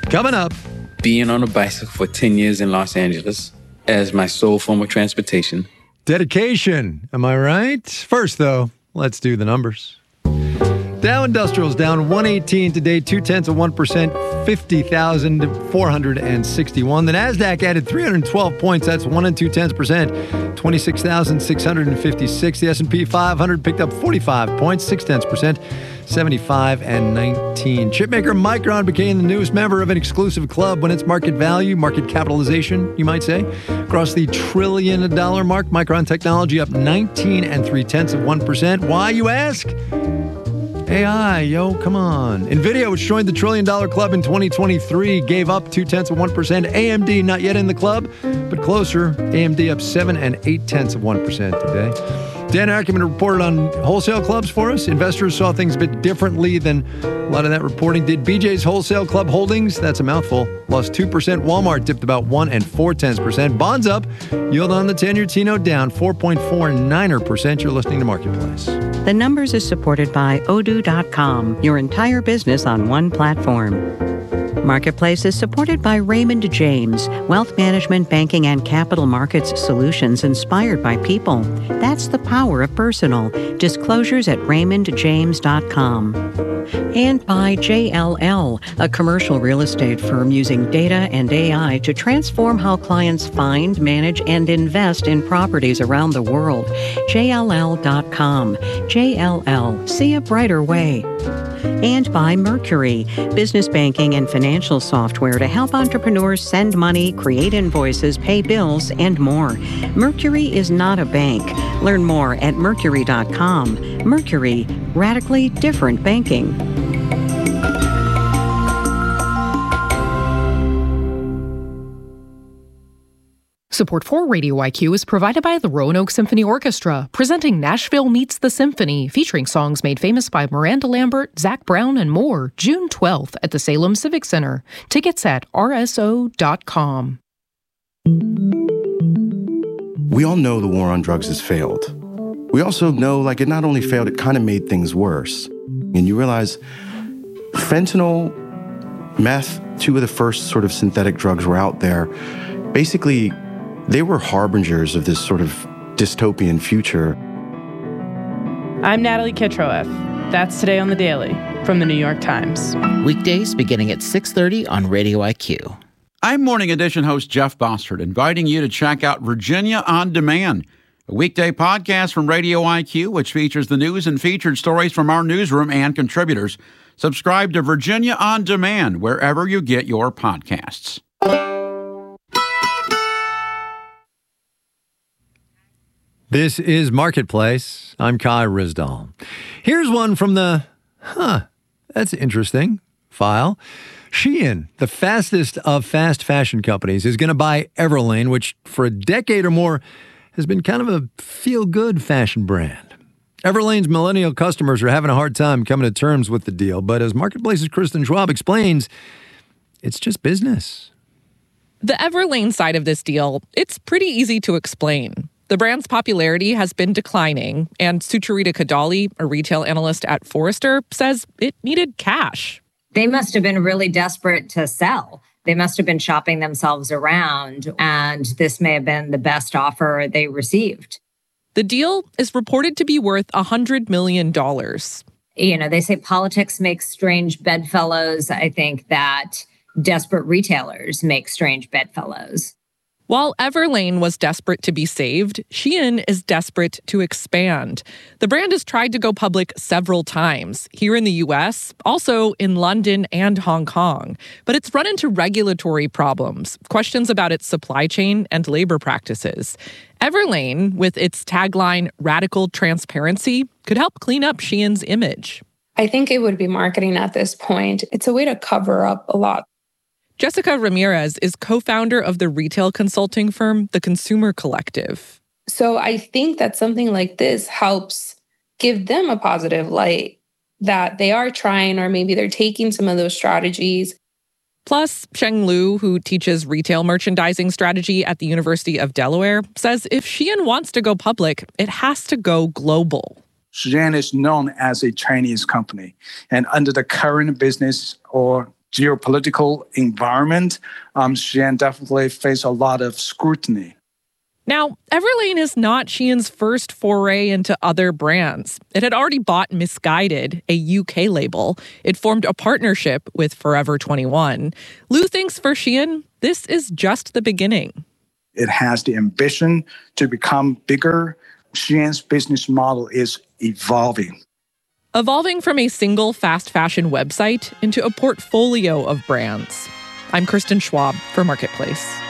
Coming up. Being on a bicycle for 10 years in Los Angeles as my sole form of transportation. Dedication. Am I right? First, though, let's do the numbers. Dow Industrials down 118 today, 0.2%, 50,461. The NASDAQ added 312 points. That's 1.2%, 26,656. The S&P 500 picked up 45 points, 0.6%, 75,19. Chipmaker Micron became the newest member of an exclusive club when its market value, market capitalization, you might say, crossed the $1 trillion mark. Micron Technology up 19.3%. Why, you ask? AI, come on. NVIDIA, which joined the $1 trillion club in 2023, gave up 0.2%. AMD, not yet in the club, but closer. AMD up 7.8% today. Dan Ackerman reported on wholesale clubs for us. Investors saw things a bit differently than a lot of that reporting did. BJ's Wholesale Club Holdings, that's a mouthful, lost 2%. Walmart dipped about 1.4%. Bonds up. Yield on the 10-year T-note down 4.49%. You're listening to Marketplace. The Numbers is supported by Odoo.com, your entire business on one platform. Marketplace is supported by Raymond James, wealth management, banking, and capital markets solutions inspired by people. That's the power of personal. Disclosures at raymondjames.com. And by JLL, a commercial real estate firm using data and AI to transform how clients find, manage, and invest in properties around the world. JLL.com. JLL, see a brighter way. And by Mercury, business banking and financial software to help entrepreneurs send money, create invoices, pay bills, and more. Mercury is not a bank. Learn more at Mercury.com. Mercury, radically different banking. Support for Radio IQ is provided by the Roanoke Symphony Orchestra, presenting Nashville Meets the Symphony, featuring songs made famous by Miranda Lambert, Zach Brown, and more, June 12th at the Salem Civic Center. Tickets at rso.com. We all know the war on drugs has failed. We also know, it not only failed, it kind of made things worse. And you realize fentanyl, meth, two of the first sort of synthetic drugs were out there. Basically, they were harbingers of this sort of dystopian future. I'm Natalie Kitroeff. That's Today on the Daily from the New York Times. Weekdays beginning at 6:30 on Radio IQ. I'm Morning Edition host Jeff Bossert, inviting you to check out Virginia On Demand, a weekday podcast from Radio IQ, which features the news and featured stories from our newsroom and contributors. Subscribe to Virginia On Demand wherever you get your podcasts. This is Marketplace. I'm Kai Ryssdal. Here's one from the, that's interesting, file. Shein, the fastest of fast fashion companies, is going to buy Everlane, which for a decade or more has been kind of a feel-good fashion brand. Everlane's millennial customers are having a hard time coming to terms with the deal, but as Marketplace's Kristen Schwab explains, it's just business. The Everlane side of this deal, it's pretty easy to explain. The brand's popularity has been declining, and Sucharita Kadali, a retail analyst at Forrester, says it needed cash. They must have been really desperate to sell. They must have been shopping themselves around, and this may have been the best offer they received. The deal is reported to be worth $100 million. They say politics makes strange bedfellows. I think that desperate retailers make strange bedfellows. While Everlane was desperate to be saved, Shein is desperate to expand. The brand has tried to go public several times, here in the U.S., also in London and Hong Kong. But it's run into regulatory problems, questions about its supply chain and labor practices. Everlane, with its tagline, Radical Transparency, could help clean up Shein's image. I think it would be marketing at this point. It's a way to cover up a lot. Jessica Ramirez is co-founder of the retail consulting firm, The Consumer Collective. So I think that something like this helps give them a positive light that they are trying, or maybe they're taking some of those strategies. Plus, Sheng Liu, who teaches retail merchandising strategy at the University of Delaware, says if Shein wants to go public, it has to go global. Shein is known as a Chinese company, and under the current business or geopolitical environment, Shein definitely faced a lot of scrutiny. Now, Everlane is not Shein's first foray into other brands. It had already bought Missguided, a UK label. It formed a partnership with Forever 21. Lu thinks for Shein, this is just the beginning. It has the ambition to become bigger. Shein's business model is evolving. Evolving from a single fast fashion website into a portfolio of brands. I'm Kristen Schwab for Marketplace.